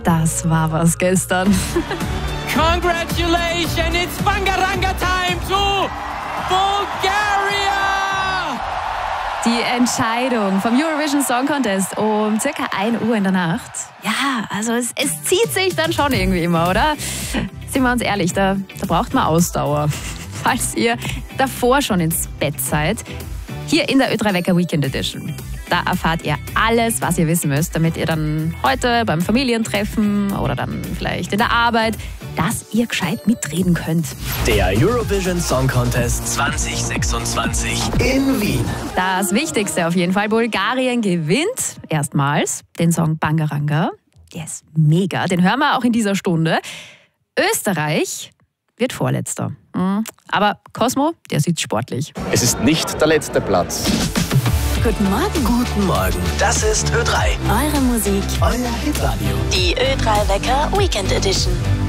Das war was gestern. Congratulations, it's Bangaranga time to Bulgaria! Die Entscheidung vom Eurovision Song Contest um circa 1 Uhr in der Nacht. Ja, also es zieht sich dann schon irgendwie immer, oder? Sind wir uns ehrlich, da braucht man Ausdauer. Falls ihr davor schon ins Bett seid, hier in der Ö3 Wecker Weekend Edition. Da erfahrt ihr alles, was ihr wissen müsst, damit ihr dann heute beim Familientreffen oder dann vielleicht in der Arbeit, dass ihr gescheit mitreden könnt. Der Eurovision Song Contest 2026 in Wien. Das Wichtigste auf jeden Fall, Bulgarien gewinnt erstmals den Song Bangaranga. Der ist mega, den hören wir auch in dieser Stunde. Österreich wird Vorletzter. Aber Cosmo, der sieht sportlich. Es ist nicht der letzte Platz. Guten Morgen. Guten Morgen. Das ist Ö3. Eure Musik. Euer Hitradio. Die Ö3 Wecker Weekend Edition.